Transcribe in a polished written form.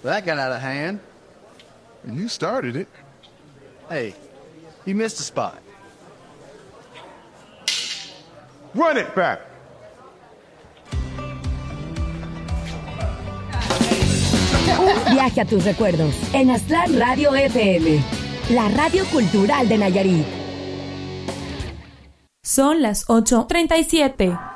That got out of hand. And you started it. Hey, you missed a spot. Run it back. Un viaje a tus recuerdos en Aztlán Radio FM, la radio cultural de Nayarit. Son las 8:37.